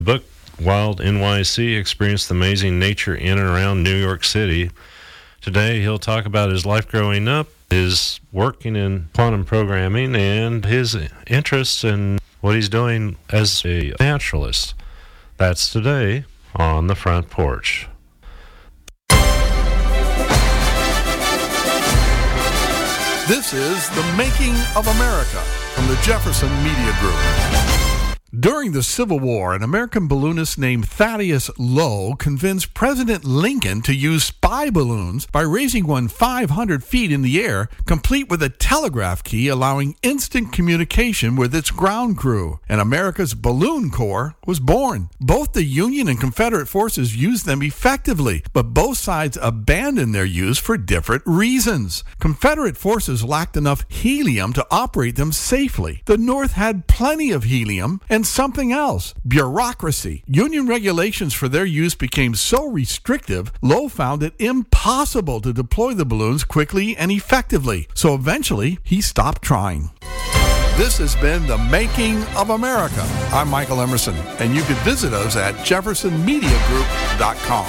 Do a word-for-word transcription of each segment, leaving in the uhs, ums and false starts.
Book Wild N Y C experienced amazing nature in and around New York City. Today, he'll talk about his life growing up, his working in quantum programming, and his interests in what he's doing as a naturalist. That's today on The Front Porch. This is The Making of America from the Jefferson Media Group. During the Civil War, an American balloonist named Thaddeus Lowe convinced President Lincoln to use spy balloons by raising one five hundred feet in the air, complete with a telegraph key allowing instant communication with its ground crew. And America's Balloon Corps was born. Both the Union and Confederate forces used them effectively, but both sides abandoned their use for different reasons. Confederate forces lacked enough helium to operate them safely. The North had plenty of helium, and something else, bureaucracy. Union regulations for their use became so restrictive, Lowe found it impossible to deploy the balloons quickly and effectively. So eventually, he stopped trying. This has been The Making of America. I'm Michael Emerson, and you can visit us at jefferson media group dot com.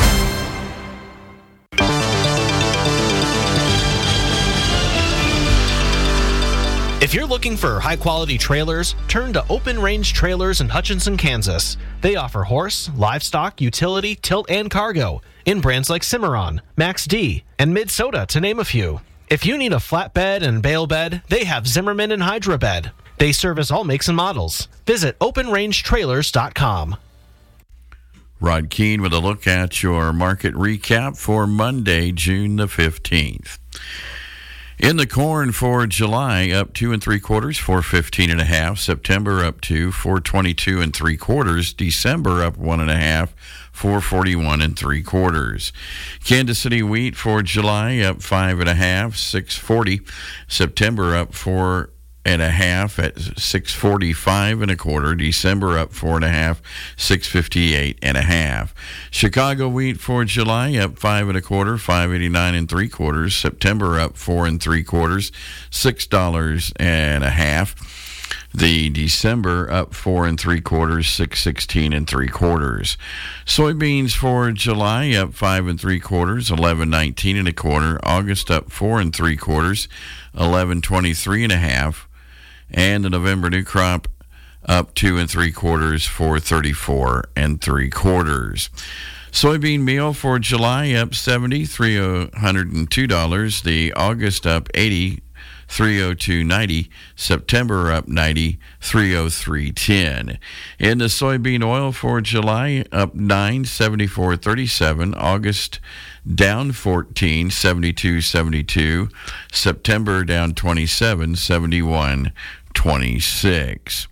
If you're looking for high-quality trailers, turn to Open Range Trailers in Hutchinson, Kansas. They offer horse, livestock, utility, tilt, and cargo in brands like Cimarron, Max D, and Mid-Soda, to name a few. If you need a flatbed and bale bed, they have Zimmerman and Hydra Bed. They service all makes and models. Visit open range trailers dot com. Rod Keene with a look at your market recap for Monday, June the fifteenth. In the corn for July, up two and three quarters, four fifteen and a half. September up to four twenty-two and three quarters. December up one and a half, four forty-one and three quarters. Kansas City wheat for July up five and a half, six forty. September up four and a half at six forty-five and a quarter. December up four and a half, six fifty-eight and a half. Chicago wheat for July up five and a quarter, five eighty-nine and three quarters. September up four and three quarters, six dollars and a half. The December up four and three quarters, six sixteen and three quarters. Soybeans for July up five and three quarters, eleven nineteen and a quarter. August up four and three quarters, eleven twenty-three and a half. And the November new crop up two and three quarters, four thirty-four and three quarters. Soybean meal for July up seventy, three hundred and two dollars. The August up eighty, three oh two ninety. September up ninety, three oh three ten. In the soybean oil for July up nine, seventy-four thirty-seven. August down fourteen, seventy-two seventy-two. September down twenty-seven, seventy-one twenty-six.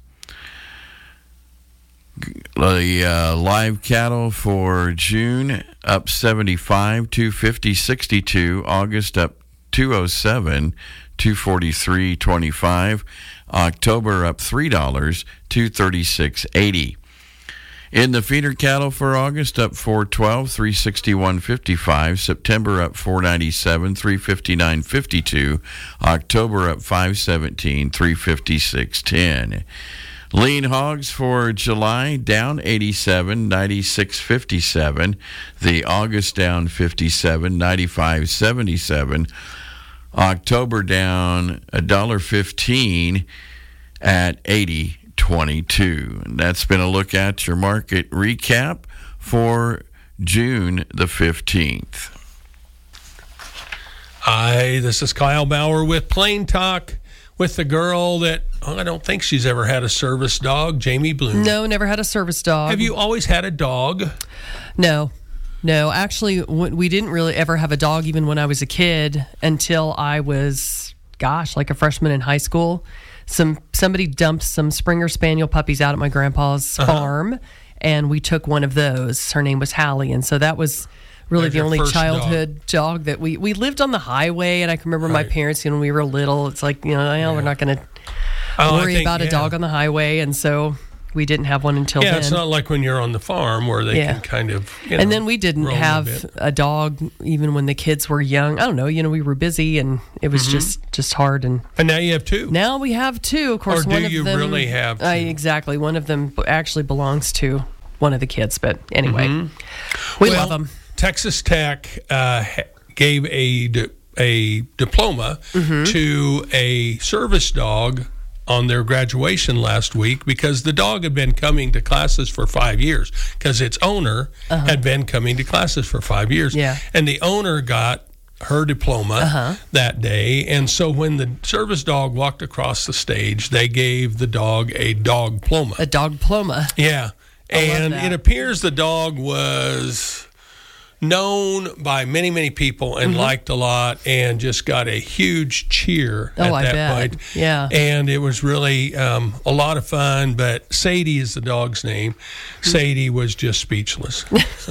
The uh, live cattle for June up seventy-five, two fifty sixty-two. August up two oh seven, two forty-three twenty-five. October up three dollars, two thirty-six eighty. In the feeder cattle for August, up four twelve, three sixty-one fifty-five. September up four ninety-seven, three fifty-nine fifty-two. October up five seventeen, three fifty-six ten. Lean hogs for July down eighty-seven, ninety-six fifty-seven. The August down fifty-seven, ninety-five seventy-seven. October down one dollar fifteen at eighty twenty-two. And that's been a look at your market recap for June the fifteenth. Hi, this is Kyle Bauer with Plain Talk with the girl that oh, I don't think she's ever had a service dog, Jamie Bloom. No, never had a service dog. Have you always had a dog? No. No, actually, we didn't really ever have a dog even when I was a kid until I was, gosh, like a freshman in high school. Some somebody dumped some Springer Spaniel puppies out at my grandpa's uh-huh. farm, and we took one of those. Her name was Hallie, and so that was really That's the only childhood dog. dog that we we lived on the highway. And I can remember right. my parents, you know, when we were little, it's like, you know, yeah. we're not going to oh, worry think, about yeah. a dog on the highway, and so we didn't have one until Yeah, then. it's not like when you're on the farm where they Yeah. can kind of, you know, and then we didn't roam a have bit. a, dog even when the kids were young. I don't know. You know, we were busy and it was Mm-hmm. just just hard. And And now you have two. now we have two. Of course, Or do one of you them really have Uh, two? exactly. One of them actually belongs to one of the kids. But anyway, we Mm-hmm. Well, love them. Texas Tech uh, ha- gave a di- a diploma Mm-hmm. to a service dog on their graduation last week because the dog had been coming to classes for five years because its owner had been coming to classes for five years. Uh-huh. Yeah. And the owner got her diploma Uh-huh. that day. And so when the service dog walked across the stage, they gave the dog a dog diploma. A dog diploma. Yeah. love And that. it appears the dog was known by many, many people and Mm-hmm. liked a lot and just got a huge cheer Oh, at I that bet. point. Yeah. And it was really um, a lot of fun, but Sadie is the dog's name. Sadie was just speechless.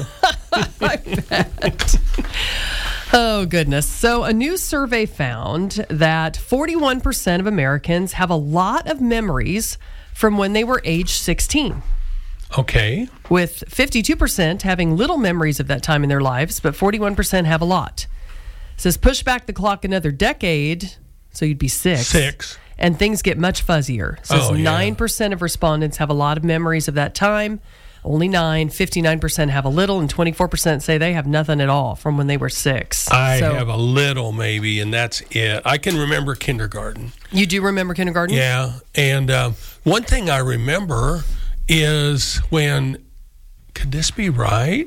Oh, goodness. So, a new survey found that forty-one percent of Americans have a lot of memories from when they were age sixteen, Okay. with fifty-two percent having little memories of that time in their lives, but forty-one percent have a lot. It says push back the clock another decade, so you'd be six. Six. And things get much fuzzier. It says Oh, yeah. nine percent of respondents have a lot of memories of that time. Only nine, fifty-nine percent have a little, and twenty-four percent say they have nothing at all from when they were six. I So- have a little maybe, and that's it. I can remember kindergarten. You do remember kindergarten? Yeah, and um, one thing I remember is when, could this be right?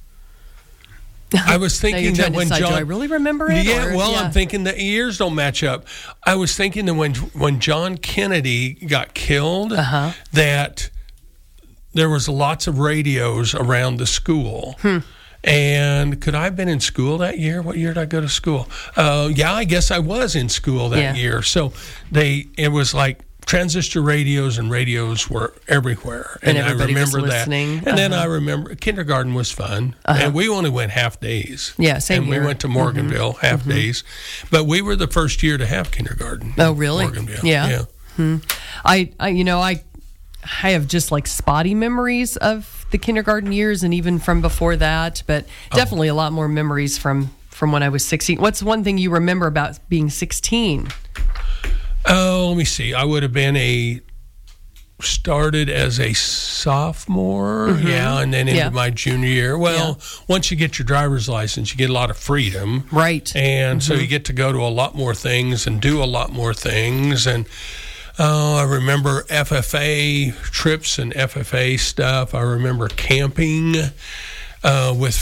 I was Now you're thinking trying that to when decide, John, do I really remember it? yeah, or- well, yeah. I'm thinking the years don't match up. I was thinking that when when John Kennedy got killed, Uh-huh. that there was lots of radios around the school. Hmm. And could I have been in school that year? What year did I go to school? Uh, yeah, I guess I was in school that Yeah. year. So they, it was like transistor radios, and radios were everywhere. And I everybody was remember that. listening. And then Uh-huh. I remember kindergarten was fun, and we only went half days. Yeah, same And here. we went to Morganville half days, but we were the first year to have kindergarten. Oh, really? Morganville. Yeah. yeah. I, I, you know, I, I have just like spotty memories of the kindergarten years, and even from before that. But Oh. definitely a lot more memories from from when I was sixteen. What's one thing you remember about being sixteen? Oh, let me see. I would have been a started as a sophomore, yeah, and then into Yeah. my junior year. Well, once you get your driver's license, you get a lot of freedom. Right. And so you get to go to a lot more things and do a lot more things. And oh, I remember F F A trips and F F A stuff. I remember camping uh, with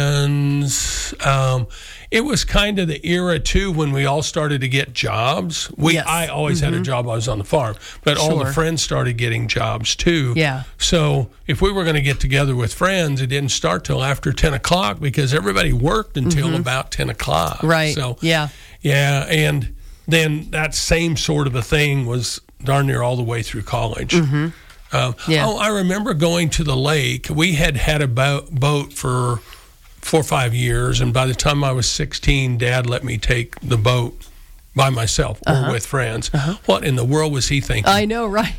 friends. Um, it was kind of the era too when we all started to get jobs. We Yes. I always had a job. I was on the farm, but all the Sure. friends started getting jobs too. Yeah. So if we were going to get together with friends, it didn't start till after ten o'clock because everybody worked until about ten o'clock. Right. So Yeah. yeah, and then that same sort of a thing was darn near all the way through college. Mm-hmm. Um, Yeah. Oh, I remember going to the lake. We had had a boat, boat for four or five years, and by the time I was sixteen, Dad let me take the boat by myself or with friends. What in the world was he thinking? I know, right?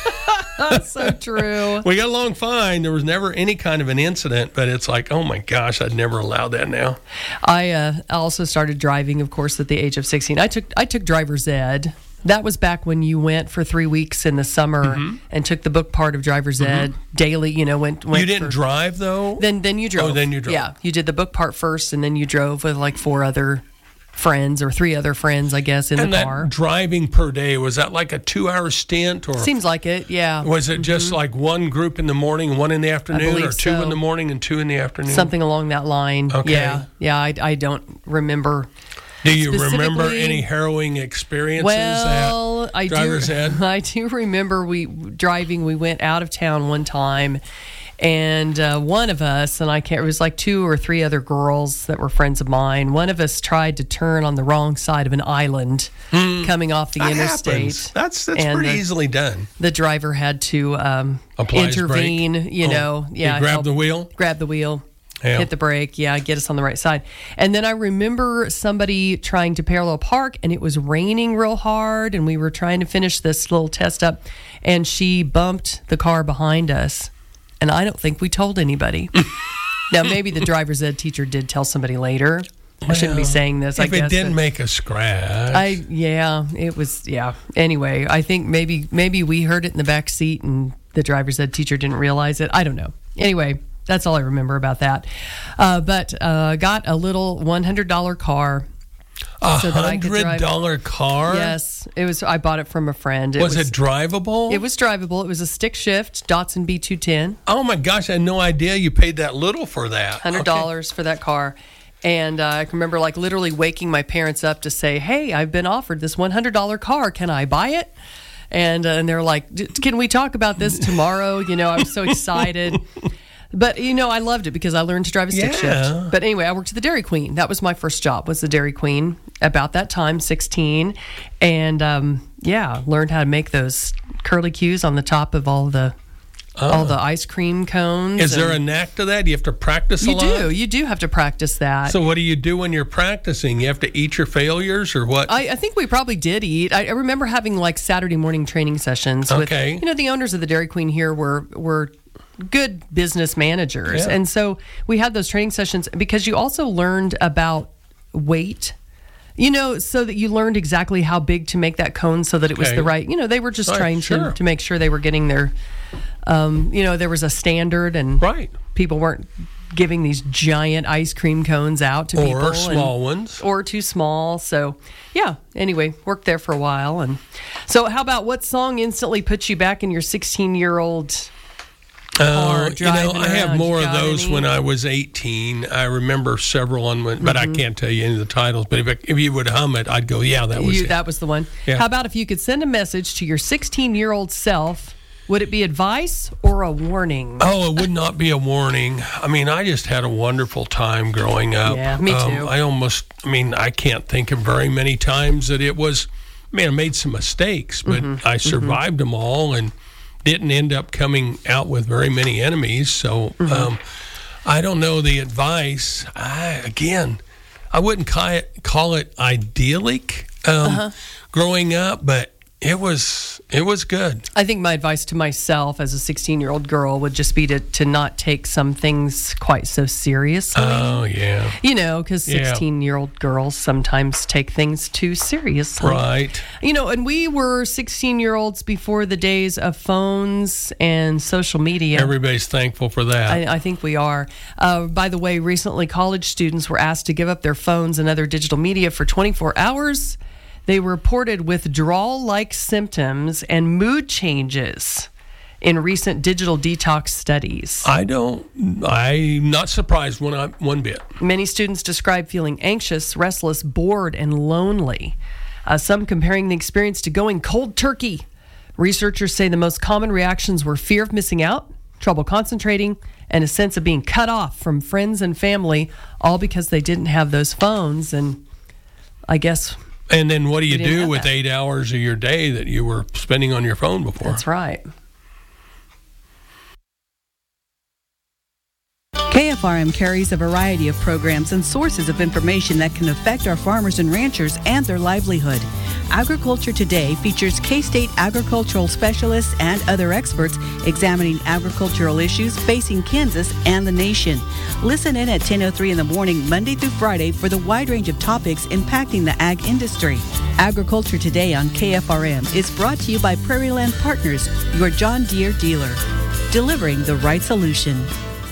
That's so true. We got along fine. There was never any kind of an incident, but it's like, oh my gosh, I'd never allow that now. I uh, also started driving, of course, at the age of sixteen. I took I took driver's ed. That was back when you went for three weeks in the summer and took the book part of driver's ed daily. You know, went. went You didn't for, drive though? Then then you drove. Oh, then you drove. Yeah, you did the book part first, and then you drove with like four other friends or three other friends, I guess, in and the that car. driving per day, was that like a two-hour stint, or Seems like it. Yeah. was it just like one group in the morning and one in the afternoon, believe or two so. in the morning and two in the afternoon? Something along that line. Okay. Yeah. Yeah. I, I don't remember. Do you remember specifically- any harrowing experiences Well, at I driver's do. ed? I do remember we driving. We went out of town one time, and uh, one of us, and I can't. It was like two or three other girls that were friends of mine. One of us tried to turn on the wrong side of an island coming off the That interstate. happens. That's that's And pretty the- easily done. The driver had to um, Apply his intervene. brake? You Oh, know, he yeah, grabbed help- the wheel? grab the wheel. Yeah. hit the brake, yeah, get us on the right side. And then I remember somebody trying to parallel park, and it was raining real hard, and we were trying to finish this little test up, and she bumped the car behind us, and I don't think we told anybody. Now, maybe the driver's ed teacher did tell somebody later. I shouldn't be saying this, I If guess. it didn't but make a scratch. I yeah, it was yeah. Anyway, I think maybe maybe we heard it in the back seat and the driver's ed teacher didn't realize it. I don't know. Anyway, that's all I remember about that. Uh, but uh, got a little one hundred dollars car. A so that I could hundred drive- dollar car? Yes, it was. I bought it from a friend. Was it drivable? It was drivable. It was a stick shift Datsun B two ten. Oh my gosh, I had no idea you paid that little for that. Hundred dollars for that car. And uh, I can remember like literally waking my parents up to say, "Hey, I've been offered this one hundred dollars car. Can I buy it?" And uh, and they're like, "D- "Can we talk about this tomorrow?" You know, I was so excited. But you know, I loved it because I learned to drive a stick Yeah. shift. But anyway, I worked at the Dairy Queen. That was my first job. Was the Dairy Queen about that time, sixteen, and um, yeah, learned how to make those curly cues on the top of all the all the ice cream cones. Is there a and knack to that? Do you have to practice a you lot? do you do have to practice that. So what do you do when you're practicing? You have to eat your failures or what? I, I think we probably did eat. I, I remember having like Saturday morning training sessions with, Okay. you know, the owners of the Dairy Queen here were were good business managers. Yeah. And so we had those training sessions because you also learned about weight, you know, so that you learned exactly how big to make that cone so that it was Okay. the right, you know, they were just Right, trying sure. to, to make sure they were getting their, um, you know, there was a standard and Right. people weren't giving these giant ice cream cones out to people. Or and- small ones. or too small. So, yeah, anyway, worked there for a while. And so, how about what song instantly puts you back in your sixteen year old? Uh, you know, driving I have around. more You of got those any? when I was eighteen. I remember several on, but Mm-hmm. I can't tell you any of the titles. But if, I, if you would hum it, I'd go, yeah, that was You, it. that was the one. Yeah. How about if you could send a message to your sixteen year old self? Would it be advice or a warning? Oh, it would not be a warning. I mean, I just had a wonderful time growing up. Yeah, me Um, too. I almost, I mean, I can't think of very many times that it was, I mean, I made some mistakes, but Mm-hmm. I survived them all and didn't end up coming out with very many enemies. So Mm-hmm. um, I don't know the advice. I, again, I wouldn't call it, call it idyllic um, Uh-huh. growing up, but it was it was good. I think my advice to myself as a sixteen year old girl would just be to, to not take some things quite so seriously. Oh, yeah. You know, because Yeah. sixteen year old girls sometimes take things too seriously. Right. You know, and we were sixteen year olds before the days of phones and social media. Everybody's thankful for that. I, I think we are. Uh, by the way, recently college students were asked to give up their phones and other digital media for twenty-four hours. They reported withdrawal like symptoms and mood changes in recent digital detox studies. I don't. I'm not surprised one uh, one bit. Many students describe feeling anxious, restless, bored, and lonely. Uh, some comparing the experience to going cold turkey. Researchers say the most common reactions were fear of missing out, trouble concentrating, and a sense of being cut off from friends and family, all because they didn't have those phones. And I guess And then what do you We didn't do have with that. eight hours of your day that you were spending on your phone before? that's right. K F R M carries a variety of programs and sources of information that can affect our farmers and ranchers and their livelihood. Agriculture Today features K-State agricultural specialists and other experts examining agricultural issues facing Kansas and the nation. Listen in at ten oh three in the morning, Monday through Friday, for the wide range of topics impacting the ag industry. Agriculture Today on K F R M is brought to you by Prairie Land Partners, your John Deere dealer, delivering the right solution.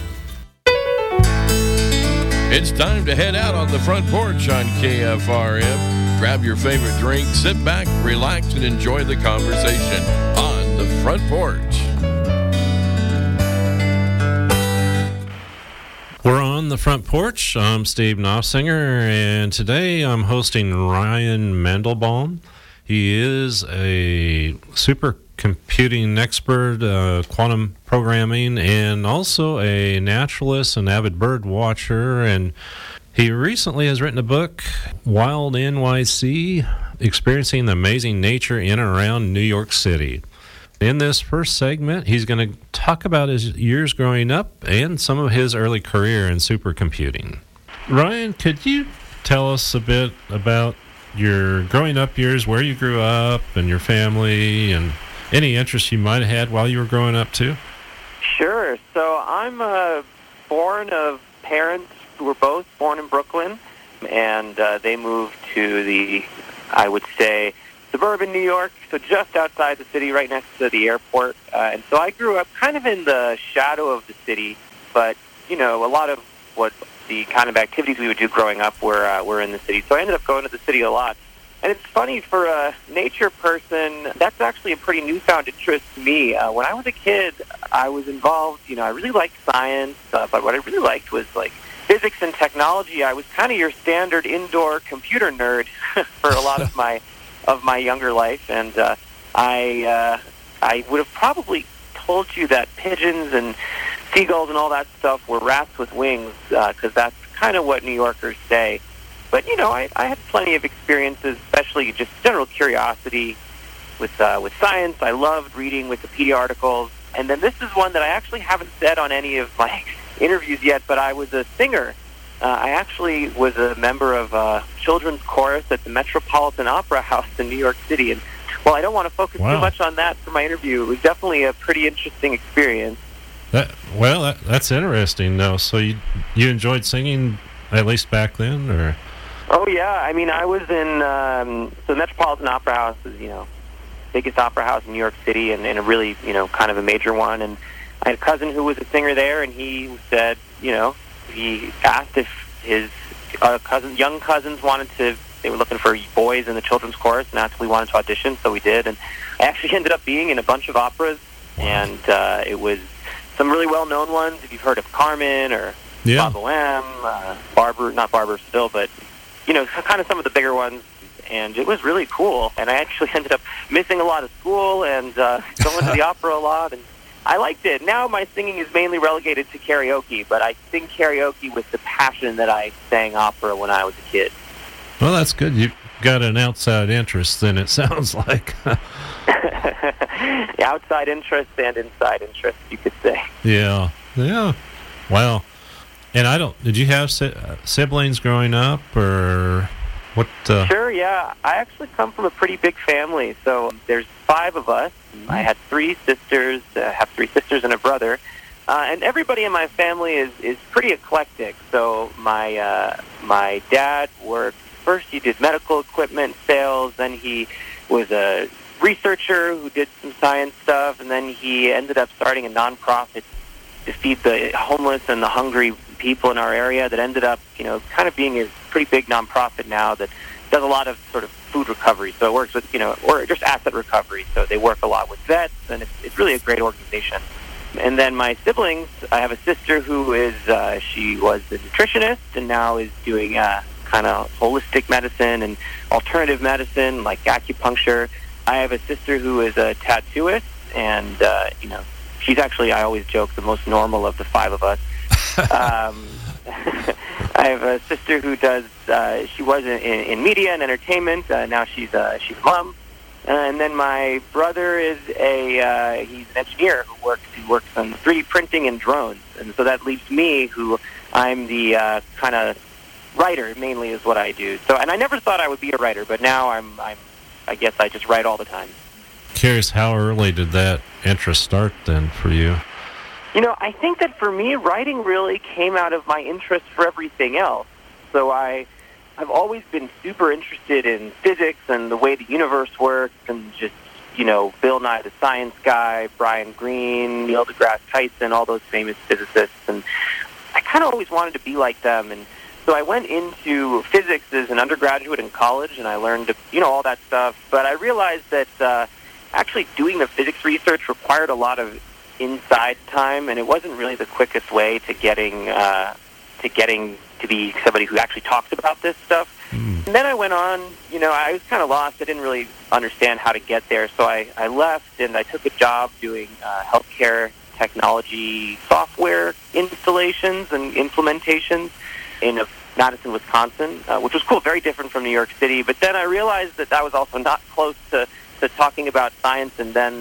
It's time to head out on the front porch on K F R M. Grab your favorite drink, sit back, relax, and enjoy the conversation on the front porch. We're on the front porch. I'm Steve Knopfsinger, and today I'm hosting Ryan Mandelbaum. He is a supercomputing expert, uh, quantum programming, and also a naturalist and avid bird watcher. And he recently has written a book, Wild N Y C, Experiencing the Amazing Nature in and around New York City. In this first segment, he's going to talk about his years growing up and some of his early career in supercomputing. Ryan, could you tell us a bit about your growing up years, where you grew up and your family, and any interests you might have had while you were growing up, too? Sure. So I'm uh, born of parents who were both born in Brooklyn, and uh, they moved to the, I would say, suburban New York, so just outside the city, right next to the airport. Uh, and so I grew up kind of in the shadow of the city, but, you know, a lot of what the kind of activities we would do growing up were, uh, were in the city. So I ended up going to the city a lot. And it's funny, for a nature person, that's actually a pretty newfound interest to me. Uh, when I was a kid, I was involved, you know, I really liked science, uh, but what I really liked was, like, physics and technology. I was kind of your standard indoor computer nerd for a lot of my of my younger life, and uh, I uh, I would have probably told you that pigeons and seagulls and all that stuff were rats with wings, because uh, that's kind of what New Yorkers say. But, you know, I, I had plenty of experiences, especially just general curiosity with uh, with science. I loved reading Wikipedia articles, and then this is one that I actually haven't said on any of my interviews yet, but I was a singer. Uh, I actually was a member of a children's chorus at the Metropolitan Opera House in New York City. And while I don't want to focus wow. too much on that for my interview, it was definitely a pretty interesting experience. That, well, that, that's interesting, though. So you you enjoyed singing, at least back then, or? Oh, yeah. I mean, I was in, um, so the Metropolitan Opera House is, you know, biggest opera house in New York City, and, and a really, you know, kind of a major one. And I had a cousin who was a singer there, and he said, you know, he asked if his uh, cousin, young cousins wanted to, they were looking for boys in the children's chorus, and asked if we wanted to audition, so we did. And I actually ended up being in a bunch of operas, wow. and uh, it was some really well-known ones, if you've heard of Carmen or yeah. Bob M, uh, Barber, not Barber still, but, you know, kind of some of the bigger ones. And it was really cool. And I actually ended up missing a lot of school and uh, going to the opera a lot, and I liked it. Now my singing is mainly relegated to karaoke, but I sing karaoke with the passion that I sang opera when I was a kid. Well, that's good. You've got an outside interest, then, it sounds like. Outside interest and inside interest, you could say. Yeah. Yeah. Wow. And I don't, did you have si- siblings growing up, or what? Uh... Sure, yeah. I actually come from a pretty big family. So there's five of us. I had three sisters, uh, have three sisters and a brother. Uh, and everybody in my family is, is pretty eclectic. So my uh, my dad worked, first he did medical equipment sales, then he was a researcher who did some science stuff, and then he ended up starting a nonprofit to feed the homeless and the hungry people in our area that ended up, you know, kind of being a pretty big nonprofit now that does a lot of sort of food recovery. So it works with, you know, or just asset recovery. So they work a lot with vets, and it's, it's really a great organization. And then my siblings, I have a sister who is, uh, she was a nutritionist and now is doing uh, kind of holistic medicine and alternative medicine like acupuncture. I have a sister who is a tattooist, and, uh, you know, she's actually, I always joke, the most normal of the five of us. um, I have a sister who does, uh, she was in, in media and entertainment. Uh, now she's, uh, she's a mom. Uh, and then my brother is a, uh, he's an engineer who works, who works on three D printing and drones. And so that leaves me, who I'm the uh, kind of writer, mainly is what I do. So, and I never thought I would be a writer, but now I'm, I'm, I guess I just write all the time. Curious, how early did that interest start then for you? You know, I think that for me, writing really came out of my interest for everything else. So I, I've always been super interested in physics and the way the universe works, and just, you know, Bill Nye the Science Guy, Brian Greene, Neil deGrasse Tyson, all those famous physicists. And I kind of always wanted to be like them. And so I went into physics as an undergraduate in college, and I learned, you know, all that stuff. But I realized that uh, actually doing the physics research required a lot of inside time, and it wasn't really the quickest way to getting uh, to getting to be somebody who actually talks about this stuff. Mm. And then I went on, you know, I was kind of lost. I didn't really understand how to get there, so I, I left, and I took a job doing uh, healthcare technology software installations and implementations in a Madison, Wisconsin, uh, which was cool, very different from New York City. But then I realized that that was also not close to, to talking about science, and then uh,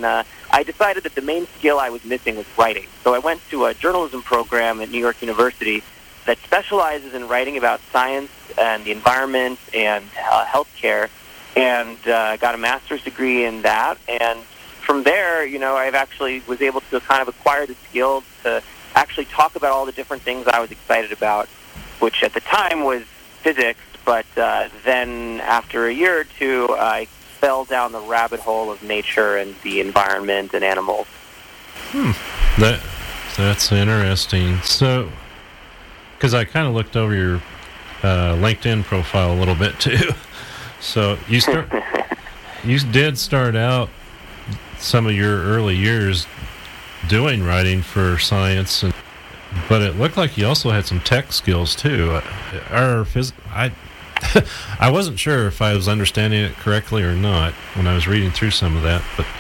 I decided that the main skill I was missing was writing. So I went to a journalism program at New York University that specializes in writing about science and the environment and uh, healthcare, and uh, got a master's degree in that. And from there, you know, I've actually was able to kind of acquire the skill to actually talk about all the different things I was excited about, which at the time was physics. But uh, then after a year or two, I fell down the rabbit hole of nature and the environment and animals. Hmm. That that's interesting. So, because I kind of looked over your uh, LinkedIn profile a little bit too. So you start, you did start out some of your early years doing writing for science, and but it looked like you also had some tech skills too. Or phys- I. I wasn't sure if I was understanding it correctly or not when I was reading through some of that, but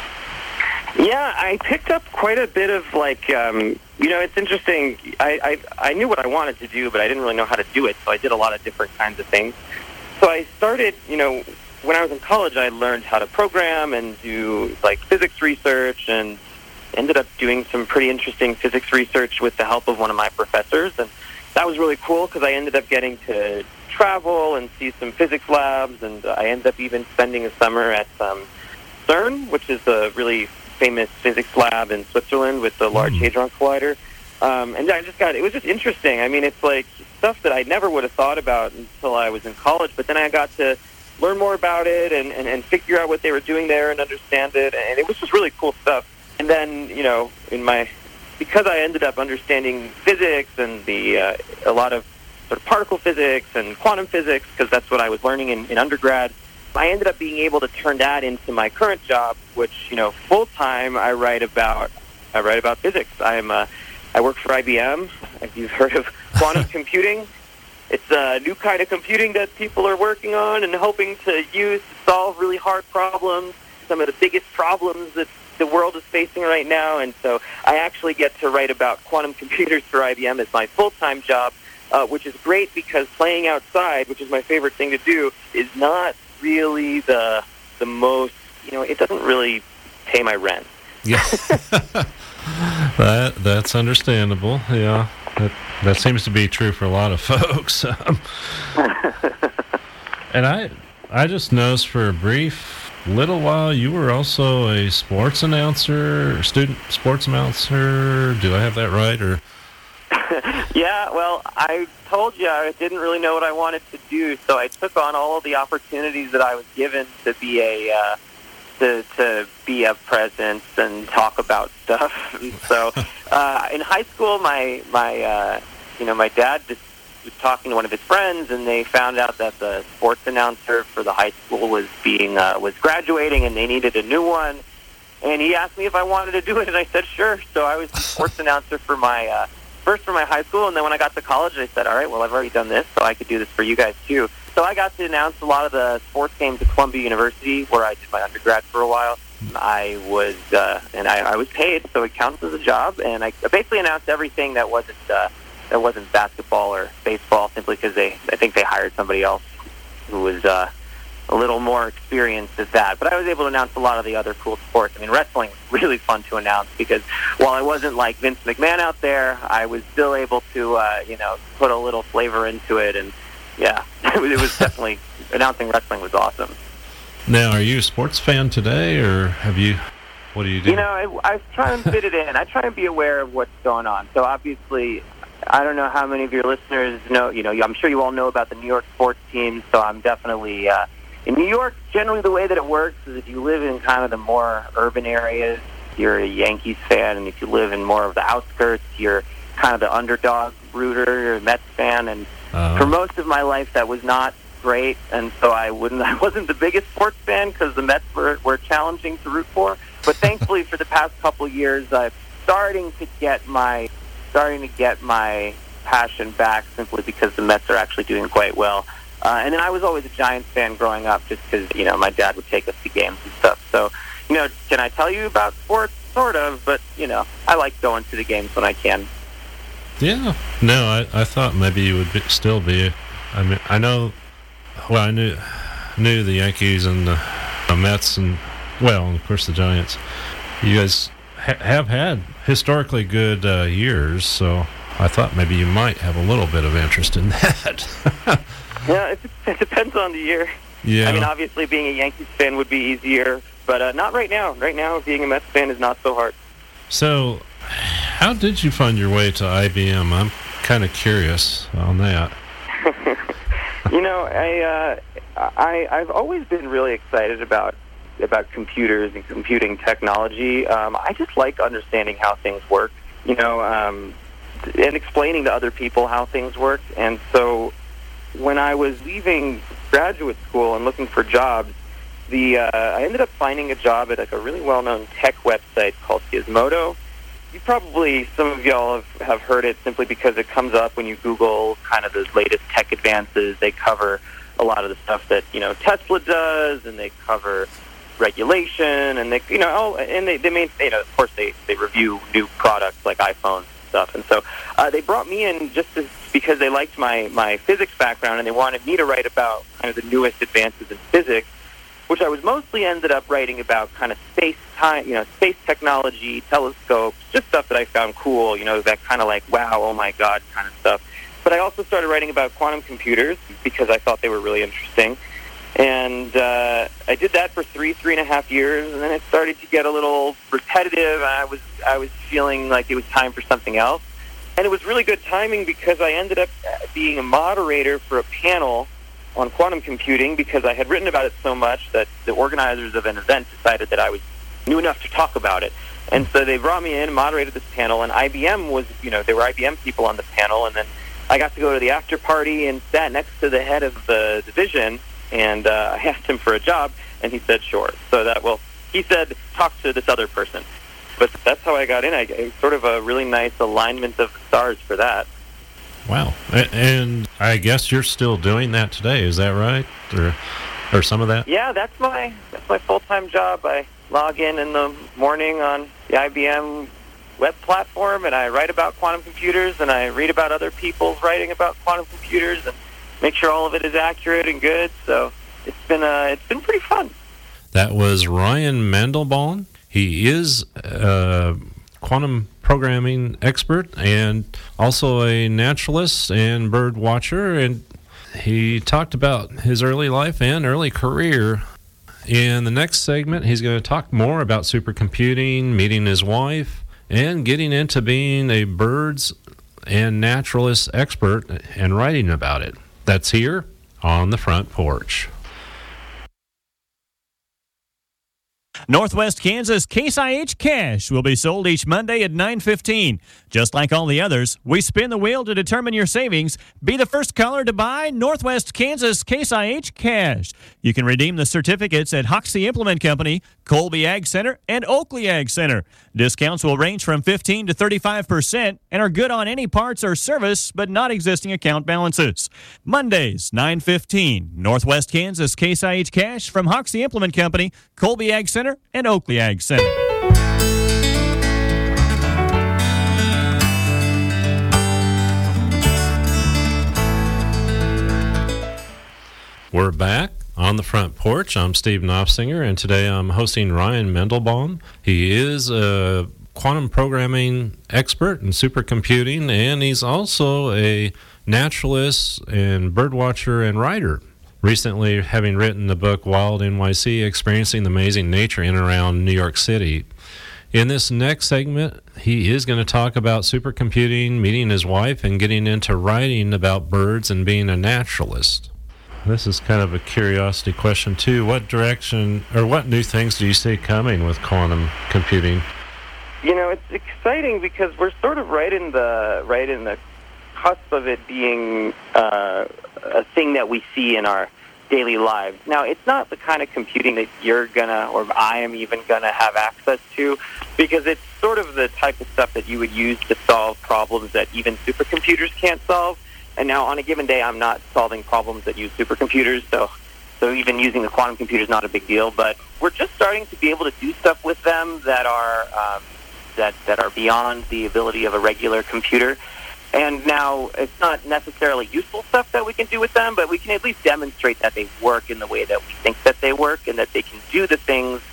yeah, I picked up quite a bit of like, um, you know, it's interesting. I, I I knew what I wanted to do, but I didn't really know how to do it, so I did a lot of different kinds of things. So I started, you know, when I was in college, I learned how to program and do like physics research, and ended up doing some pretty interesting physics research with the help of one of my professors, and that was really cool because I ended up getting to travel and see some physics labs, and uh, I ended up even spending a summer at um, CERN, which is a really famous physics lab in Switzerland with the Large Hadron Collider. Um, and I just got, it was just interesting. I mean, it's like stuff that I never would have thought about until I was in college, but then I got to learn more about it and, and, and figure out what they were doing there and understand it, and it was just really cool stuff. And then, you know, in my, because I ended up understanding physics and the uh, a lot of sort of particle physics and quantum physics, because that's what I was learning in, in undergrad, I ended up being able to turn that into my current job, which, you know, full time I write about. I write about physics. I'm uh, I work for I B M. If you've heard of quantum computing, it's a new kind of computing that people are working on and hoping to use to solve really hard problems, some of the biggest problems that the world is facing right now. And so I actually get to write about quantum computers for I B M as my full-time job, uh, which is great because playing outside, which is my favorite thing to do, is not really the the most, you know, it doesn't really pay my rent. Yeah. that that's understandable. Yeah. That, that seems to be true for a lot of folks. Um, and I I just noticed for a brief little while you were also a sports announcer, student sports announcer. Do I have that right? Or yeah, well, I told you I didn't really know what I wanted to do, so I took on all of the opportunities that I was given to be a uh, to to be a presence and talk about stuff. And so uh, in high school, my my uh, you know my dad just was talking to one of his friends, and they found out that the sports announcer for the high school was being uh, was graduating, and they needed a new one. And he asked me if I wanted to do it, and I said sure. So I was the sports announcer for my uh, first for my high school, and then when I got to college, I said, all right, well, I've already done this, so I could do this for you guys too. So I got to announce a lot of the sports games at Columbia University, where I did my undergrad for a while. I was uh, and I, I was paid, so it counts as a job, and I basically announced everything that wasn't uh, that wasn't basketball or baseball, simply because they I think they hired somebody else who was uh, a little more experienced at that. But I was able to announce a lot of the other cool sports. I mean, wrestling was really fun to announce because while I wasn't like Vince McMahon out there, I was still able to uh, you know put a little flavor into it, and yeah, it was definitely announcing wrestling was awesome. Now, are you a sports fan today, or have you? What do you do? You know, I, I try and fit it in. I try and be aware of what's going on. So obviously, I don't know how many of your listeners know. You know, I'm sure you all know about the New York sports teams. So I'm definitely uh, in New York. Generally, the way that it works is if you live in kind of the more urban areas, you're a Yankees fan, and if you live in more of the outskirts, you're kind of the underdog rooter, you're a Mets fan. And uh-huh. for most of my life, that was not great, and so I wouldn't. I wasn't the biggest sports fan because the Mets were, were challenging to root for. But thankfully, for the past couple of years, I'm starting to get my starting to get my passion back simply because the Mets are actually doing quite well. Uh, and then I was always a Giants fan growing up, just because you know my dad would take us to games and stuff. So you know, can I tell you about sports? Sort of, but you know, I like going to the games when I can. Yeah. No, I, I thought maybe you would be, still be. I mean, I know. Well, I knew knew the Yankees and the, the Mets and, well, and of course the Giants. You guys ha- have had historically good uh, years, so I thought maybe you might have a little bit of interest in that. Yeah, it, it depends on the year. Yeah. I mean, obviously, being a Yankees fan would be easier, but uh, not right now. Right now, being a Mets fan is not so hard. So, how did you find your way to I B M? I'm kind of curious on that. You know, I, uh, I I've always been really excited about about computers and computing technology. Um, I just like understanding how things work, you know, um, and explaining to other people how things work. And so, when I was leaving graduate school and looking for jobs, the uh, I ended up finding a job at like a really well-known tech website called Gizmodo. You probably, some of y'all have, have heard it simply because it comes up when you Google kind of the latest tech advances. They cover a lot of the stuff that, you know, Tesla does, and they cover regulation, and they, you know, oh, and they, they main, you know, of course, they, they review new products like iPhones and stuff. And so uh, they brought me in just to, because they liked my, my physics background, and they wanted me to write about kind of the newest advances in physics, which I was mostly ended up writing about kind of space time, you know, space technology, telescopes, just stuff that I found cool, you know, that kind of like, wow, oh my God kind of stuff. But I also started writing about quantum computers because I thought they were really interesting. And uh, I did that for three, three and a half years, and then it started to get a little repetitive. I was, I was feeling like it was time for something else. And it was really good timing because I ended up being a moderator for a panel on quantum computing because I had written about it so much that the organizers of an event decided that I was knew enough to talk about it. And so they brought me in and moderated this panel, and I B M was, you know, there were I B M people on the panel, and then I got to go to the after party and sat next to the head of the division, and uh, I asked him for a job, and he said, sure. So that, well, he said, talk to this other person. But that's how I got in. I, it was sort of a really nice alignment of the stars for that. Wow. And I guess you're still doing that today, is that right? Or or some of that? Yeah, that's my that's my full-time job. I log in in the morning on the I B M web platform, and I write about quantum computers, and I read about other people writing about quantum computers, and make sure all of it is accurate and good. So it's been uh, it's been pretty fun. That was Ryan Mandelbaum. He is a quantum programming expert and also a naturalist and bird watcher, and he talked about his early life and early career. In the next segment, he's going to talk more about supercomputing, meeting his wife, and getting into being a birds and naturalist expert and writing about it. That's here on the Front Porch. Northwest Kansas Case I H Cash will be sold each Monday at nine fifteen. Just like all the others, we spin the wheel to determine your savings. Be the first caller to buy Northwest Kansas Case I H Cash. You can redeem the certificates at Hoxie Implement Company, Colby Ag Center, and Oakley Ag Center. Discounts will range from fifteen to thirty-five percent and are good on any parts or service, but not existing account balances. Mondays, nine fifteen. Northwest Kansas Case I H Cash from Hoxie Implement Company, Colby Ag Center, and Oakley Ag Center. We're back on the Front Porch. I'm Steve Knopfsinger, and today I'm hosting Ryan Mandelbaum. He is a quantum programming expert in supercomputing, and he's also a naturalist and birdwatcher and writer. Recently, having written the book Wild N Y C, Experiencing the Amazing Nature in and Around New York City. In this next segment, he is going to talk about supercomputing, meeting his wife, and getting into writing about birds and being a naturalist. This is kind of a curiosity question, too. What direction or what new things do you see coming with quantum computing? You know, it's exciting because we're sort of right in the right in the cusp of it being uh, a thing that we see in our daily lives. Now, it's not the kind of computing that you're gonna, or I am even gonna have access to, because it's sort of the type of stuff that you would use to solve problems that even supercomputers can't solve. And now, on a given day, I'm not solving problems that use supercomputers, so so even using the quantum computer is not a big deal. But we're just starting to be able to do stuff with them that are um, that that are beyond the ability of a regular computer. And now, it's not necessarily useful stuff that we can do with them, but we can at least demonstrate that they work in the way that we think that they work, and that they can do the things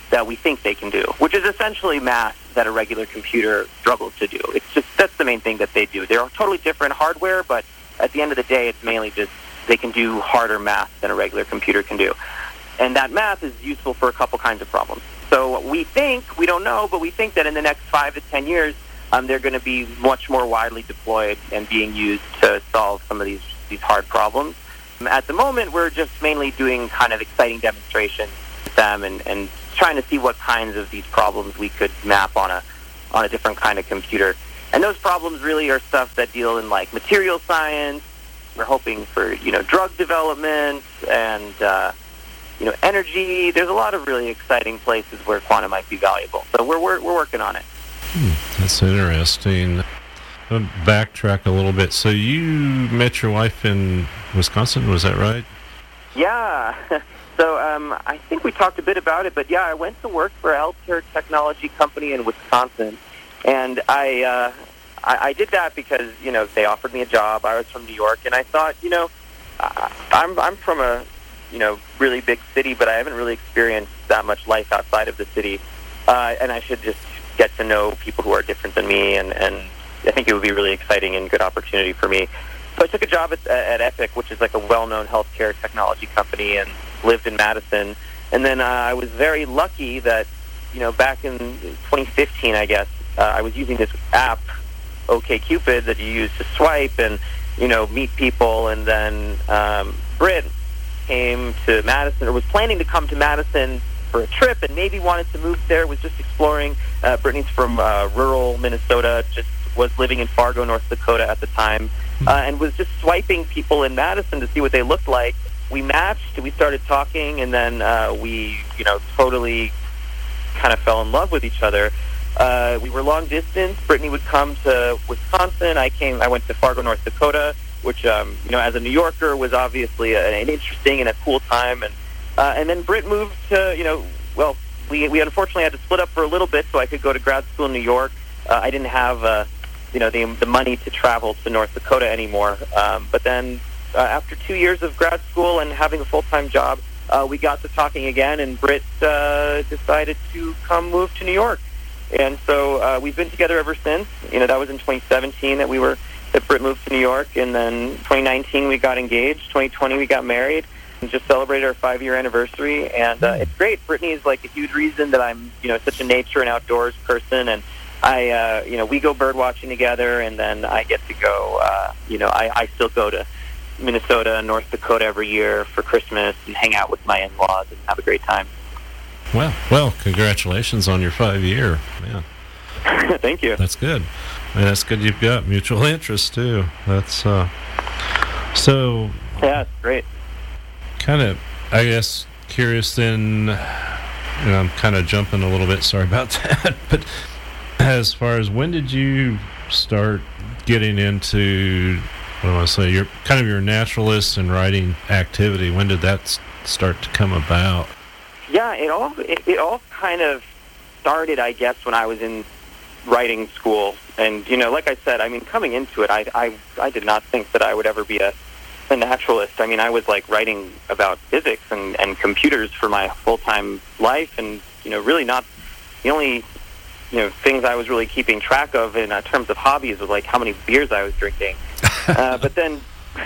that we think they can do, which is essentially math that a regular computer struggles to do. It's just, that's the main thing that they do. They're totally different hardware, but at the end of the day, it's mainly just they can do harder math than a regular computer can do. And that math is useful for a couple kinds of problems. So we think, we don't know, but we think that in the next five to ten years, um, they're going to be much more widely deployed and being used to solve some of these, these hard problems. At the moment, we're just mainly doing kind of exciting demonstrations with them and, and trying to see what kinds of these problems we could map on a on a different kind of computer. And those problems really are stuff that deal in like material science. We're hoping for, you know, drug development and, uh, you know, energy. There's a lot of really exciting places where quantum might be valuable. So we're we're, we're working on it. Hmm, that's interesting. I'll backtrack a little bit. So you met your wife in Wisconsin, was that right? Yeah. So um, I think we talked a bit about it, but yeah, I went to work for a healthcare technology company in Wisconsin, and I, uh, I I did that because, you know, they offered me a job. I was from New York, and I thought, you know, I, I'm I'm from a, you know, really big city, but I haven't really experienced that much life outside of the city, uh, and I should just get to know people who are different than me, and, and I think it would be really exciting and good opportunity for me. So I took a job at, at Epic, which is like a well-known healthcare technology company, and lived in Madison. And then uh, I was very lucky that, you know, back in twenty fifteen, I guess, uh, I was using this app, OkCupid, that you use to swipe and, you know, meet people. And then um, Britt came to Madison, or was planning to come to Madison for a trip, and maybe wanted to move there, was just exploring. Uh, Brittany's from uh, rural Minnesota, just was living in Fargo, North Dakota at the time, uh, and was just swiping people in Madison to see what they looked like. We matched, we started talking, and then uh, we, you know, totally kind of fell in love with each other. Uh, we were long distance. Brittany would come to Wisconsin. I came, I went to Fargo, North Dakota, which, um, you know, as a New Yorker was obviously a, an interesting and a cool time. And uh, and then Britt moved to, you know, well, we we unfortunately had to split up for a little bit so I could go to grad school in New York. Uh, I didn't have, uh, you know, the the money to travel to North Dakota anymore. Um, but then uh, after two years of grad school and having a full-time job, uh, we got to talking again, and Britt uh, decided to come move to New York. And so uh, we've been together ever since. You know, that was in twenty seventeen that we were that Britt moved to New York, and then twenty nineteen we got engaged. twenty twenty we got married, and just celebrated our five-year anniversary. And uh, it's great. Brittany is like a huge reason that I'm, you know, such a nature and outdoors person, and I, uh, you know, we go bird watching together, and then I get to go. Uh, you know, I, I still go to Minnesota and North Dakota every year for Christmas and hang out with my in-laws and have a great time. Well, well, congratulations on your five-year, man. Thank you. That's good. I mean, that's good you've got mutual interest, too. That's, uh, so... Yeah, it's great. Kind of, I guess, curious then, you know, I'm kind of jumping a little bit, sorry about that, but as far as when did you start getting into, what do I want to say, your kind of your naturalist and writing activity? When did that s- start to come about? Yeah, it all it, it all kind of started, I guess, when I was in writing school. And, you know, like I said, I mean, coming into it, I I, I did not think that I would ever be a, a naturalist. I mean, I was, like, writing about physics and, and computers for my full-time life, and, you know, really not the only, you know, things I was really keeping track of in uh, terms of hobbies was, like, how many beers I was drinking. uh, but then,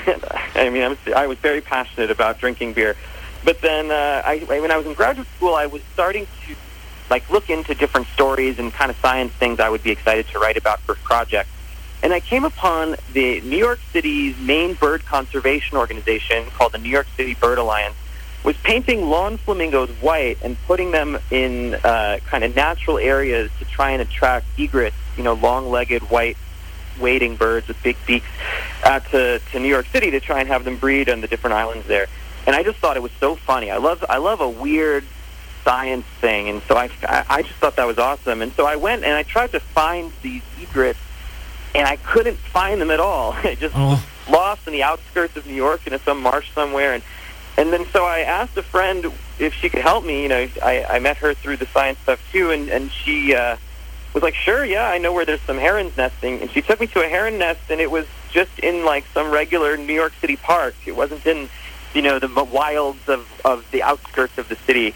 I mean, I was, I was very passionate about drinking beer. But then, uh, I, when I was in graduate school, I was starting to, like, look into different stories and kind of science things I would be excited to write about for projects. And I came upon the New York City's main bird conservation organization, called the New York City Bird Alliance, was painting lawn flamingos white and putting them in uh, kind of natural areas to try and attract egrets, you know, long-legged white wading birds with big beaks, uh, to, to New York City to try and have them breed on the different islands there. And I just thought it was so funny. I love I love a weird science thing, and so I, I just thought that was awesome. And so I went and I tried to find these egrets, and I couldn't find them at all. I just Oh. was lost in the outskirts of New York in some marsh somewhere. And and then so I asked a friend if she could help me. You know, I, I met her through the science stuff too, and, and she uh, was like, sure, yeah, I know where there's some herons nesting. And she took me to a heron nest, and it was just in, like, some regular New York City park. It wasn't in, you know, the wilds of, of the outskirts of the city.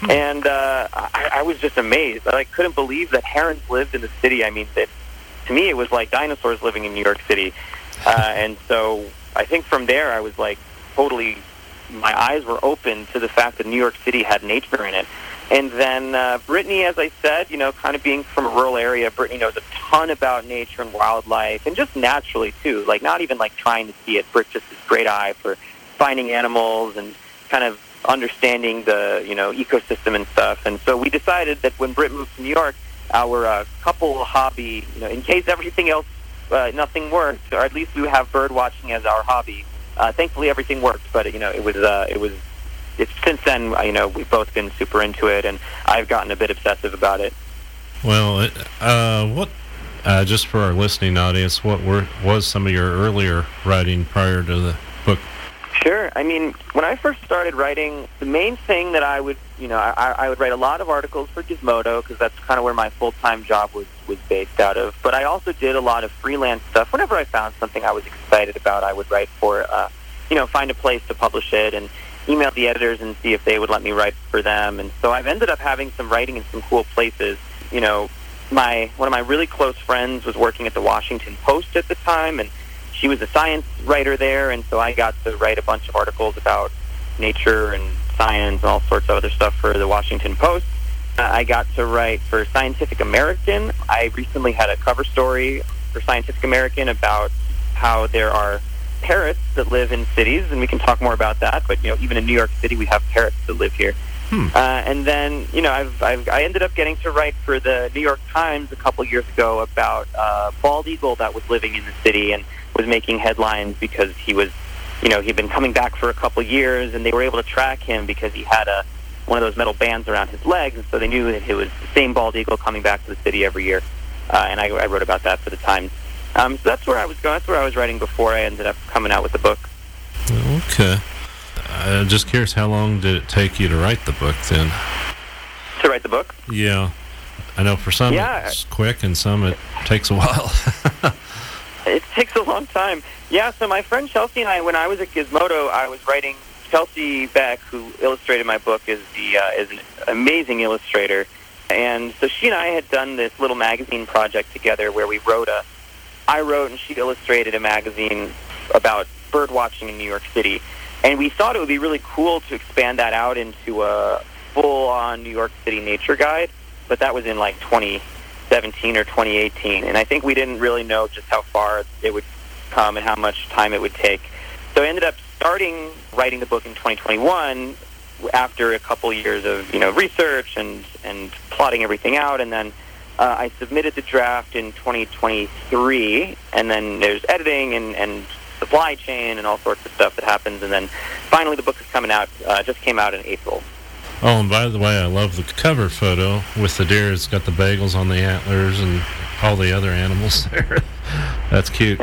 And uh, I, I was just amazed. I like, couldn't believe that herons lived in the city. I mean, that, to me, it was like dinosaurs living in New York City. Uh, and so I think from there I was like totally, my eyes were open to the fact that New York City had nature in it. And then uh, Brittany, as I said, you know, kind of being from a rural area, Brittany knows a ton about nature and wildlife, and just naturally, too. Like, not even, like, trying to see it. Britt just has a great eye for finding animals and kind of understanding the, you know, ecosystem and stuff. And so we decided that when Britt moved to New York, our uh, couple hobby, you know, in case everything else, uh, nothing worked, or at least we would have bird watching as our hobby. Uh, thankfully, everything worked, but, you know, it was, uh, it was, it's, since then, you know, we've both been super into it, and I've gotten a bit obsessive about it. Well, it, uh, what, uh, just for our listening audience, what were, was some of your earlier writing prior to the book? Sure. I mean, when I first started writing, the main thing that I would, you know, I, I would write a lot of articles for Gizmodo because that's kind of where my full-time job was, was based out of. But I also did a lot of freelance stuff. Whenever I found something I was excited about, I would write for, uh, you know, find a place to publish it and email the editors and see if they would let me write for them. And so I've ended up having some writing in some cool places. You know, my one of my really close friends was working at the Washington Post at the time, and she was a science writer there, and so I got to write a bunch of articles about nature and science and all sorts of other stuff for the Washington Post. Uh, I got to write for Scientific American. I recently had a cover story for Scientific American about how there are parrots that live in cities, and we can talk more about that, but, you know, even in New York City, we have parrots that live here. Hmm. Uh, and then, you know, I've, I've, I ended up getting to write for the New York Times a couple years ago about a uh, bald eagle that was living in the city and was making headlines because he was, you know, he'd been coming back for a couple years, and they were able to track him because he had a one of those metal bands around his legs, and so they knew that it was the same bald eagle coming back to the city every year. Uh, and I, I wrote about that for the Times. Um, so that's where I was going. That's where I was writing before I ended up coming out with the book. Okay. I'm just curious, how long did it take you to write the book then? To write the book? Yeah. I know for some yeah. it's quick, and some it takes a while. It takes a long time. Yeah, so my friend Chelsea and I, when I was at Gizmodo, I was writing. Chelsea Beck, who illustrated my book, is the uh, is an amazing illustrator. And so she and I had done this little magazine project together where we wrote a, I wrote and she illustrated a magazine about bird watching in New York City. And we thought it would be really cool to expand that out into a full-on New York City nature guide, but that was in like twenty seventeen or twenty eighteen. And I think we didn't really know just how far it would come and how much time it would take. So I ended up starting writing the book in twenty twenty-one after a couple years of, you know, research and, and plotting everything out. And then uh, I submitted the draft in twenty twenty-three, and then there's editing and, and supply chain and all sorts of stuff that happens. And then finally the book is coming out, uh, just came out in April. Oh, and by the way, I love the cover photo with the deer. It's got the bagels on the antlers and all the other animals there. That's cute.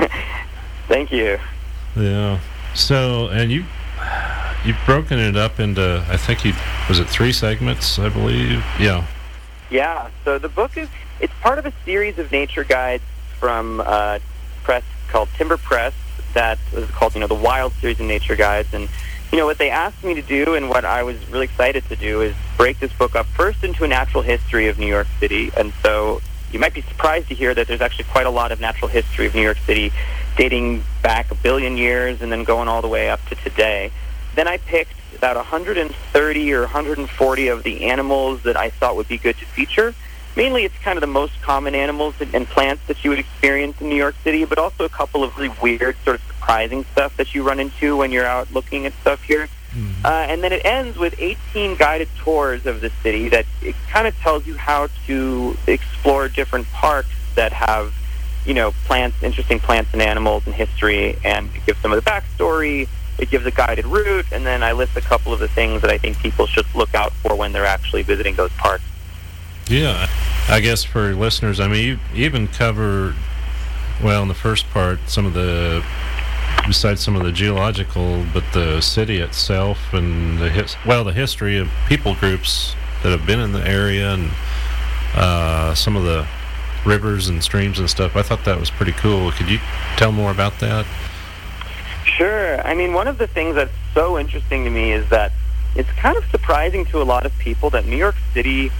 Thank you. Yeah. So, and you, you've broken it up into, I think you, was it three segments, I believe? Yeah. Yeah. So the book is, it's part of a series of nature guides from uh, press called Timber Press that was called, you know, the Wild Series of Nature Guides. And, you know, what they asked me to do and what I was really excited to do is break this book up first into a natural history of New York City. And so you might be surprised to hear that there's actually quite a lot of natural history of New York City dating back a billion years and then going all the way up to today. Then I picked about one hundred thirty or one hundred forty of the animals that I thought would be good to feature. Mainly it's kind of the most common animals and plants that you would experience in New York City, but also a couple of really weird, sort of surprising stuff that you run into when you're out looking at stuff here. Mm-hmm. Uh, and then it ends with eighteen guided tours of the city that it kind of tells you how to explore different parks that have, you know, plants, interesting plants and animals and history, and it gives some of the backstory. It gives a guided route, and then I list a couple of the things that I think people should look out for when they're actually visiting those parks. Yeah, I guess for listeners, I mean, you even cover, well, in the first part, some of the, besides some of the geological, but the city itself and the his, well, the history of people groups that have been in the area and uh, some of the rivers and streams and stuff. I thought that was pretty cool. Could you tell more about that? Sure. I mean, one of the things that's so interesting to me is that it's kind of surprising to a lot of people that New York City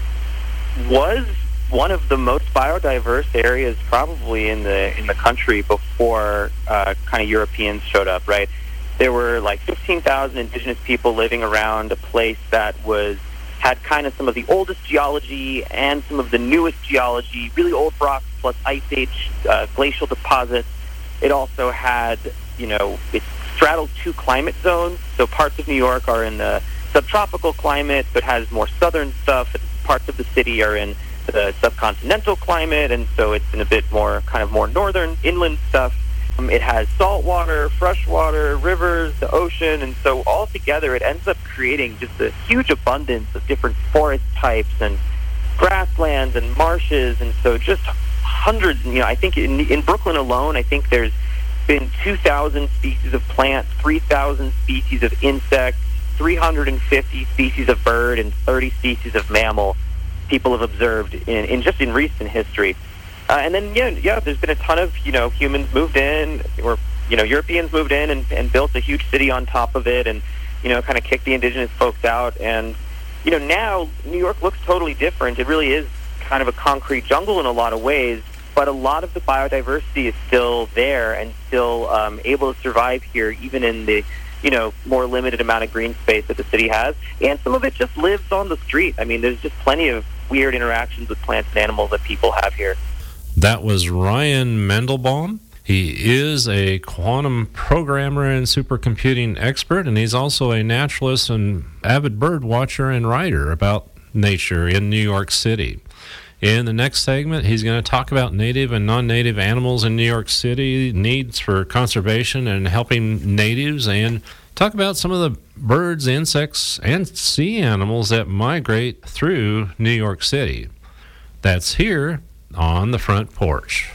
was one of the most biodiverse areas probably in the in the country before uh, kind of Europeans showed up, right? There were like fifteen thousand indigenous people living around a place that was had kind of some of the oldest geology and some of the newest geology, really old rocks plus ice age uh, glacial deposits. It also had, you know, it straddles two climate zones. So parts of New York are in the subtropical climate, but has more southern stuff. Parts of the city are in the subcontinental climate, and so it's in a bit more kind of more northern inland stuff. Um, it has salt water, fresh water, rivers, the ocean, and so all together it ends up creating just a huge abundance of different forest types and grasslands and marshes, and so just hundreds. You know, I think in, in Brooklyn alone, I think there's been two thousand species of plants, three thousand species of insects, three hundred fifty species of bird, and thirty species of mammal people have observed in, in just in recent history. Uh, and then, yeah, yeah, there's been a ton of, you know, humans moved in, or, you know, Europeans moved in and, and built a huge city on top of it and, you know, kind of kicked the indigenous folks out. And, you know, now New York looks totally different. It really is kind of a concrete jungle in a lot of ways, but a lot of the biodiversity is still there and still um, able to survive here, even in the, you know, more limited amount of green space that the city has. And some of it just lives on the street. I mean, there's just plenty of weird interactions with plants and animals that people have here. That was Ryan Mendelbaum. He is a quantum programmer and supercomputing expert, and he's also a naturalist and avid bird watcher and writer about nature in New York City. In the next segment, he's going to talk about native and non-native animals in New York City, needs for conservation and helping natives, and talk about some of the birds, insects, and sea animals that migrate through New York City. That's here on the Front Porch.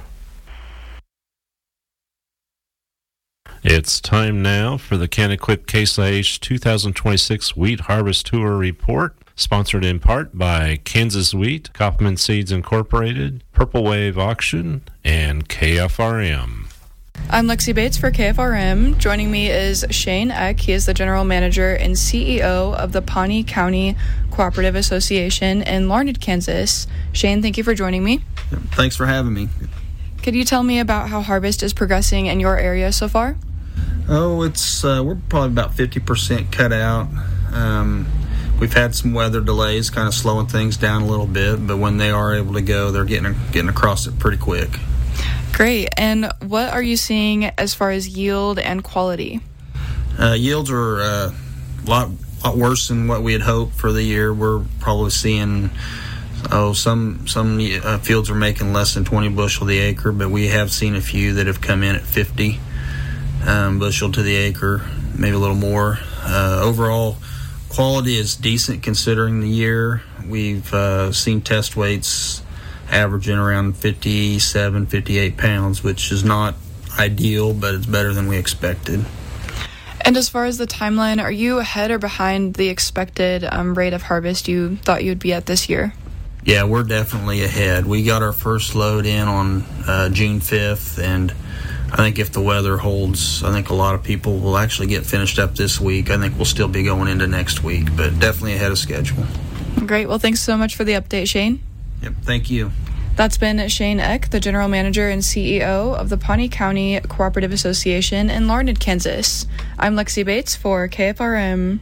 It's time now for the Kanakuk Case I H two thousand twenty-six Wheat Harvest Tour Report, sponsored in part by Kansas Wheat, Kaufman Seeds Incorporated, Purple Wave Auction, and K F R M. I'm Lexi Bates for K F R M. Joining me is Shane Eck. He is the General Manager and C E O of the Pawnee County Cooperative Association in Larned, Kansas. Shane, thank you for joining me. Thanks for having me. Could you tell me about how harvest is progressing in your area so far? Oh, it's uh, we're probably about fifty percent cut out. Um, we've had some weather delays, kind of slowing things down a little bit, but when they are able to go, they're getting getting across it pretty quick. Great. And what are you seeing as far as yield and quality? Uh, yields are uh, a lot, lot worse than what we had hoped for the year. We're probably seeing, oh, some some uh, fields are making less than twenty bushel the acre, but we have seen a few that have come in at fifty um, bushel to the acre, maybe a little more. Uh, overall, quality is decent considering the year. We've uh, seen test weights averaging around fifty-seven, fifty-eight pounds, which is not ideal, but it's better than we expected. And as far as the timeline, are you ahead or behind the expected um, rate of harvest you thought you'd be at this year? Yeah, we're definitely ahead. We got our first load in on uh, June fifth, and I think if the weather holds, I think a lot of people will actually get finished up this week. I think we'll still be going into next week, but definitely ahead of schedule. Great. Well, thanks so much for the update, Shane. Yep, thank you. That's been Shane Eck, the General Manager and C E O of the Pawnee County Cooperative Association in Larned, Kansas. I'm Lexi Bates for K F R M.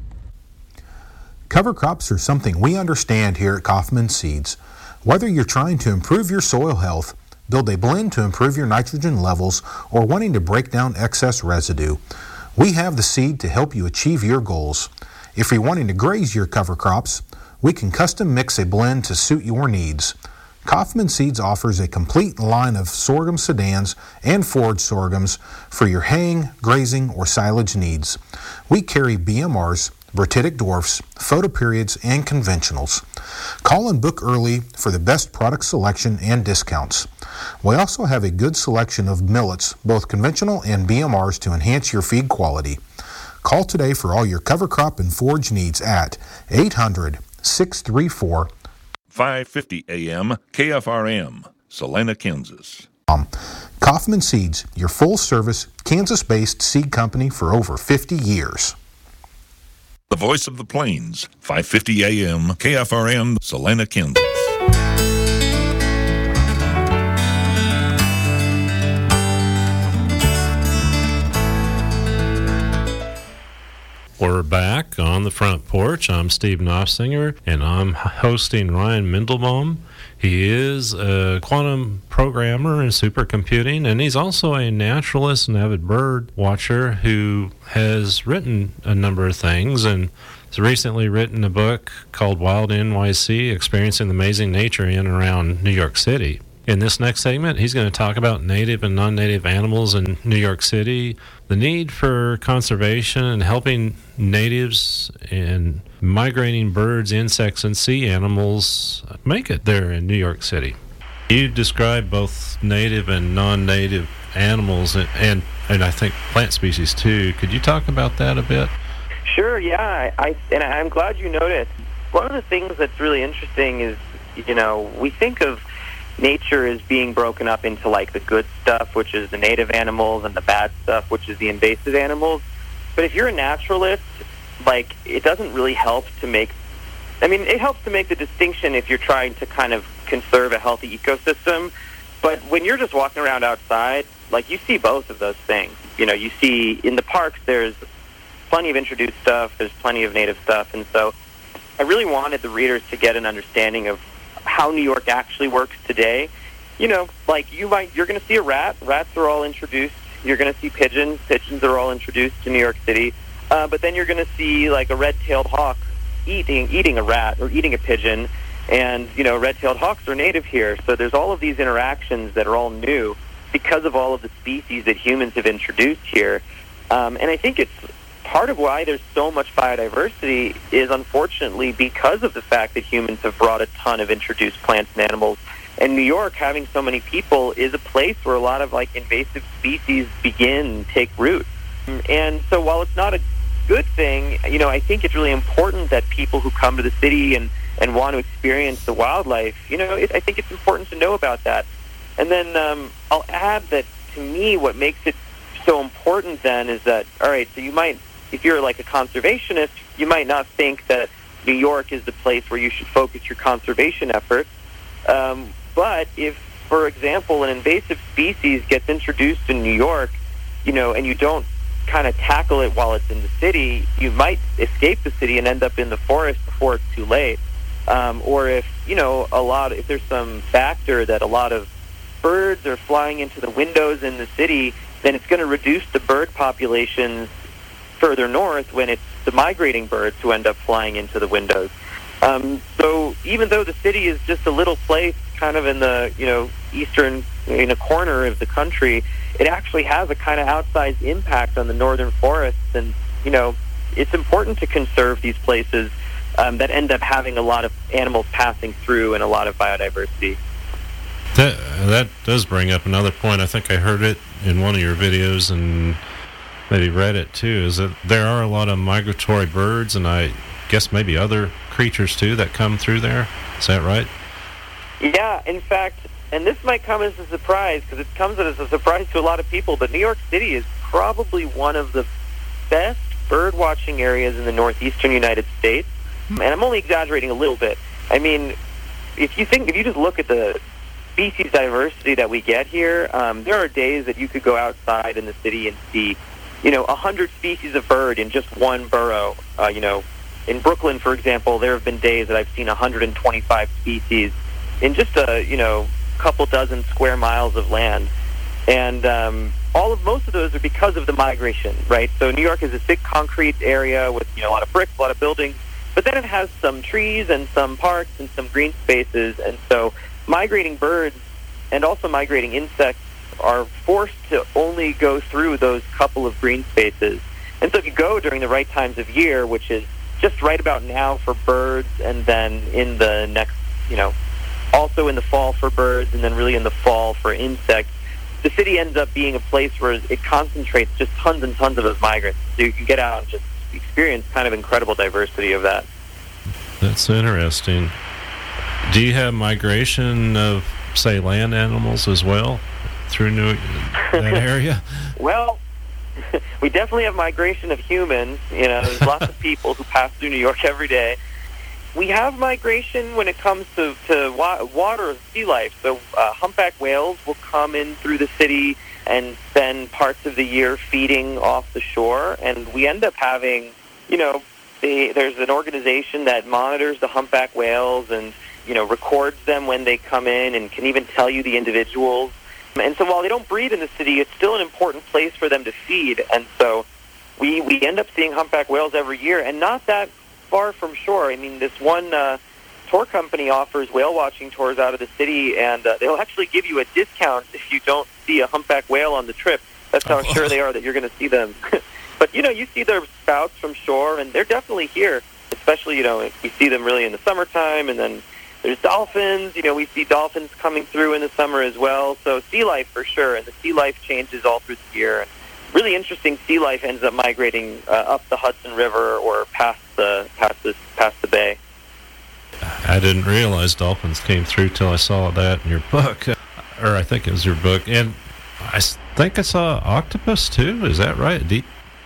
Cover crops are something we understand here at Kaufman Seeds. Whether you're trying to improve your soil health, build a blend to improve your nitrogen levels, or wanting to break down excess residue, we have the seed to help you achieve your goals. If you're wanting to graze your cover crops, we can custom mix a blend to suit your needs. Kaufman Seeds offers a complete line of sorghum sedans and forage sorghums for your haying, grazing, or silage needs. We carry B M Rs, Bertitic dwarfs, photoperiods, and conventionals. Call and book early for the best product selection and discounts. We also have a good selection of millets, both conventional and B M Rs, to enhance your feed quality. Call today for all your cover crop and forage needs at eight hundred, six three four, five fifty A M K F R M, Salina, Kansas. Um, Kaufman Seeds, your full-service, Kansas-based seed company for over fifty years. The voice of the plains, five fifty A M, K F R M, Salina, Kansas. We're back on the front porch. I'm Steve Knopfsinger, and I'm hosting Ryan Mendelbaum. He is a quantum programmer in supercomputing, and he's also a naturalist and avid bird watcher who has written a number of things, and has recently written a book called Wild N Y C, Experiencing the Amazing Nature in and Around New York City. In this next segment, he's going to talk about native and non-native animals in New York City, the need for conservation and helping natives and migrating birds, insects, and sea animals make it there in New York City. You describe both native and non-native animals and, and, and I think plant species too. Could you talk about that a bit? Sure, yeah. I, and I'm glad you noticed. One of the things that's really interesting is, you know, we think of nature is being broken up into like the good stuff, which is the native animals, and the bad stuff, which is the invasive animals. But if you're a naturalist, like, it doesn't really help to make, I mean, it helps to make the distinction if you're trying to kind of conserve a healthy ecosystem. But when you're just walking around outside, like, you see both of those things. You know, you see in the parks, there's plenty of introduced stuff, there's plenty of native stuff. And so I really wanted the readers to get an understanding of how New York actually works today. You know, like, you might, you're going to see a rat. Rats are all introduced. You're going to see pigeons. Pigeons are all introduced to New York City. Uh, but then you're going to see, like, a red-tailed hawk eating eating a rat or eating a pigeon. And, you know, red-tailed hawks are native here. So there's all of these interactions that are all new because of all of the species that humans have introduced here. Um, and I think it's part of why there's so much biodiversity is, unfortunately, because of the fact that humans have brought a ton of introduced plants and animals. And New York, having so many people, is a place where a lot of, like, invasive species begin and take root. And so while it's not a good thing, you know, I think it's really important that people who come to the city and, and want to experience the wildlife, you know, it, I think it's important to know about that. And then um, I'll add that, to me, what makes it so important then is that, all right, so you might, if you're like a conservationist, you might not think that New York is the place where you should focus your conservation efforts. Um, but if, for example, an invasive species gets introduced in New York, you know, and you don't kind of tackle it while it's in the city, you might escape the city and end up in the forest before it's too late. Um, or if, you know, a lot, if there's some factor that a lot of birds are flying into the windows in the city, then it's going to reduce the bird populations further north when it's the migrating birds who end up flying into the windows. Um, so even though the city is just a little place kind of in the, you know, eastern, in a corner of the country, it actually has a kind of outsized impact on the northern forests. And, you know, it's important to conserve these places um, that end up having a lot of animals passing through and a lot of biodiversity. That, that does bring up another point. I think I heard it in one of your videos and maybe read it too, is that there are a lot of migratory birds, and I guess maybe other creatures too that come through there. Is that right? Yeah, in fact, and this might come as a surprise because it comes as a surprise to a lot of people, but New York City is probably one of the best bird watching areas in the northeastern United States. And I'm only exaggerating a little bit. I mean, if you think, if you just look at the species diversity that we get here, um, there are days that you could go outside in the city and see, you know, a hundred species of bird in just one borough. Uh, you know, in Brooklyn, for example, there have been days that I've seen one hundred twenty-five species in just a, you know, couple dozen square miles of land. And um, all of most of those are because of the migration, right? So New York is a big concrete area with, you know, a lot of bricks, a lot of buildings, but then it has some trees and some parks and some green spaces. And so migrating birds and also migrating insects are forced to only go through those couple of green spaces. And so if you go during the right times of year, which is just right about now for birds, and then in the next, you know, also in the fall for birds, and then really in the fall for insects, the city ends up being a place where it concentrates just tons and tons of those migrants. So you can get out and just experience kind of incredible diversity of that. That's interesting. Do you have migration of, say, land animals as well through New that area? Well, we definitely have migration of humans. You know, there's lots of people who pass through New York every day. We have migration when it comes to, to wa- water and sea life. So uh, humpback whales will come in through the city and spend parts of the year feeding off the shore. And we end up having, you know, they, there's an organization that monitors the humpback whales and, you know, records them when they come in and can even tell you the individuals. And so while they don't breed in the city, it's still an important place for them to feed. And so we, we end up seeing humpback whales every year, and not that far from shore. I mean, this one uh, tour company offers whale watching tours out of the city, and uh, they'll actually give you a discount if you don't see a humpback whale on the trip. That's how oh. sure they are that you're going to see them. But, you know, you see their spouts from shore, and they're definitely here, especially, you know, we see them really in the summertime, and then there's dolphins. You know, we see dolphins coming through in the summer as well. So sea life for sure, and the sea life changes all through the year. And really interesting sea life ends up migrating uh, up the Hudson River or past the past the past the bay. I didn't realize dolphins came through till I saw that in your book, or I think it was your book, and I think I saw octopus too. Is that right? Deep.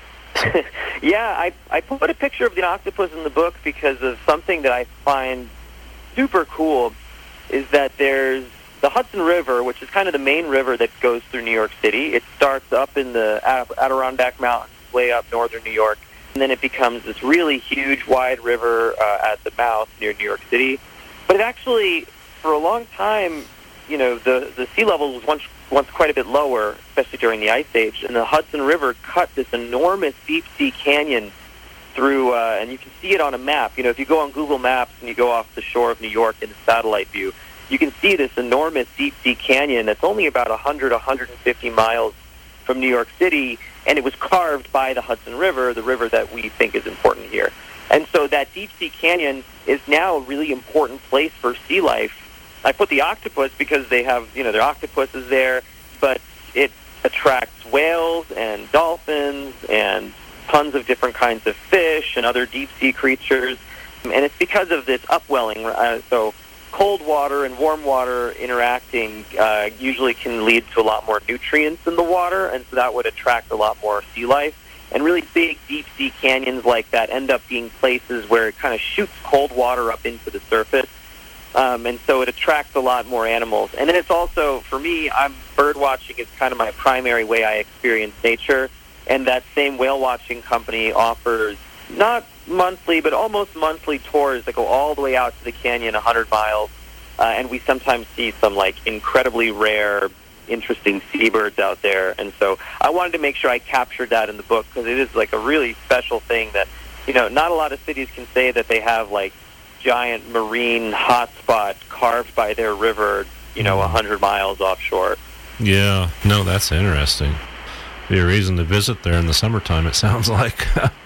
Yeah, I I put a picture of the octopus in the book because of something that I find super cool. Is that there's the Hudson River, which is kind of the main river that goes through New York City. It starts up in the Adirondack Mountains, way up northern New York, and then it becomes this really huge, wide river uh, at the mouth near New York City. But it actually, for a long time, you know, the, the sea level was once once quite a bit lower, especially during the Ice Age, and the Hudson River cut this enormous deep-sea canyon through, uh, and you can see it on a map. You know, if you go on Google Maps and you go off the shore of New York in the satellite view, you can see this enormous deep-sea canyon that's only about one hundred, one hundred fifty miles from New York City, and it was carved by the Hudson River, the river that we think is important here. And so that deep-sea canyon is now a really important place for sea life. I put the octopus because they have, you know, their octopuses there, but it attracts whales and dolphins and tons of different kinds of fish and other deep-sea creatures. And it's because of this upwelling. Uh, so cold water and warm water interacting uh, usually can lead to a lot more nutrients in the water, and so that would attract a lot more sea life. And really big deep-sea canyons like that end up being places where it kind of shoots cold water up into the surface. Um, and so it attracts a lot more animals. And then it's also, for me, I'm bird watching is kind of my primary way I experience nature. And that same whale watching company offers not monthly, but almost monthly tours that go all the way out to the canyon, one hundred miles. Uh, and we sometimes see some like incredibly rare, interesting seabirds out there. And so I wanted to make sure I captured that in the book because it is like a really special thing that, you know, not a lot of cities can say that they have like giant marine hotspot carved by their river, you know, one hundred miles offshore. Yeah, no, that's interesting. Be a reason to visit there in the summertime, it sounds like.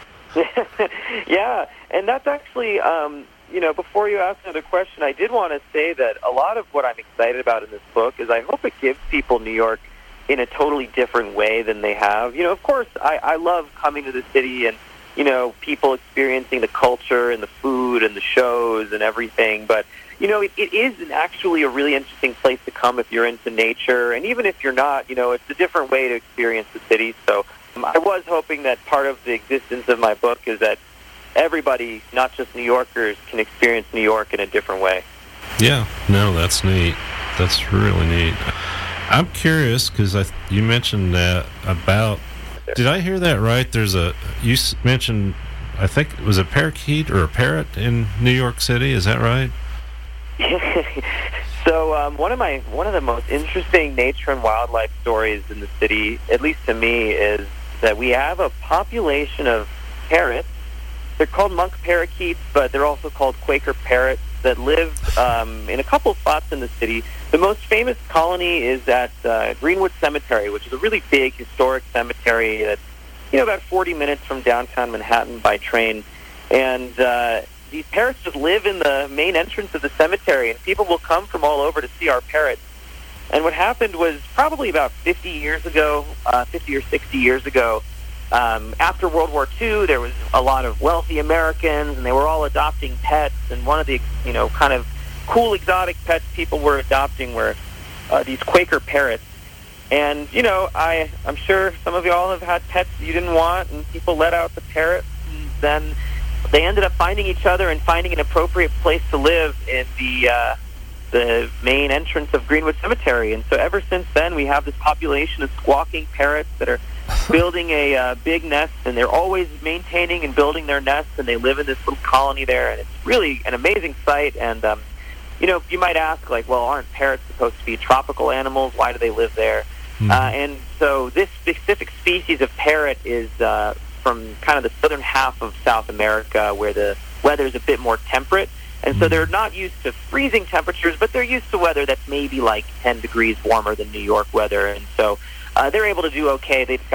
Yeah, and that's actually, um, you know, before you ask another question, I did want to say that a lot of what I'm excited about in this book is I hope it gives people New York in a totally different way than they have. You know, of course, I, I love coming to the city and, you know, people experiencing the culture and the food and the shows and everything. But, you know, it, it is an actually a really interesting place to come if you're into nature. And even if you're not, you know, it's a different way to experience the city. So um, I was hoping that part of the existence of my book is that everybody, not just New Yorkers, can experience New York in a different way. Yeah, no, that's neat. That's really neat. I'm curious because I you mentioned that about... Did I hear that right? There's a, you mentioned, I think it was a parakeet or a parrot in New York City. Is that right? So um, one of my one of the most interesting nature and wildlife stories in the city, at least to me, is that we have a population of parrots. They're called monk parakeets, but they're also called Quaker parrots that live um, in a couple spots in the city. The most famous colony is at uh, Greenwood Cemetery, which is a really big historic cemetery that's, you know, about forty minutes from downtown Manhattan by train. And uh, these parrots just live in the main entrance of the cemetery, and people will come from all over to see our parrots. And what happened was probably about fifty years ago, uh, fifty or sixty years ago, um, after World War Two, there was a lot of wealthy Americans, and they were all adopting pets. And one of the, you know, kind of cool exotic pets people were adopting were uh, these Quaker parrots. And, you know, I, I'm sure some of y'all have had pets you didn't want, and people let out the parrots, and then they ended up finding each other and finding an appropriate place to live in the uh, the main entrance of Greenwood Cemetery. And so ever since then, we have this population of squawking parrots that are building a uh, big nest, and they're always maintaining and building their nests, and they live in this little colony there, and it's really an amazing sight. And, um, you know, you might ask, like, well, aren't parrots supposed to be tropical animals? Why do they live there? Mm-hmm. Uh, and so this specific species of parrot is uh, from kind of the southern half of South America, where the weather is a bit more temperate. And so they're not used to freezing temperatures, but they're used to weather that's maybe like ten degrees warmer than New York weather. And so uh, they're able to do okay. They've got